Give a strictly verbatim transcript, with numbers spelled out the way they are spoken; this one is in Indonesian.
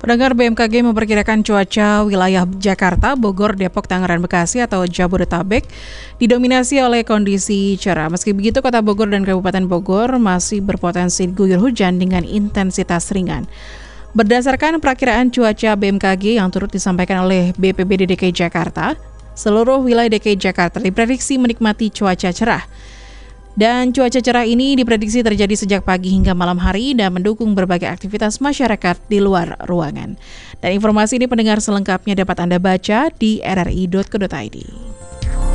Pendengar, B M K G memperkirakan cuaca wilayah Jakarta, Bogor, Depok, Tangerang, Bekasi atau Jabodetabek didominasi oleh kondisi cerah. Meski begitu, Kota Bogor dan Kabupaten Bogor masih berpotensi diguyur hujan dengan intensitas ringan. Berdasarkan perakiraan cuaca B M K G yang turut disampaikan oleh B P B D D K I Jakarta, seluruh wilayah D K I Jakarta diprediksi menikmati cuaca cerah. Dan cuaca cerah ini diprediksi terjadi sejak pagi hingga malam hari dan mendukung berbagai aktivitas masyarakat di luar ruangan. Dan informasi ini pendengar selengkapnya dapat Anda baca di r r i dot co dot i d.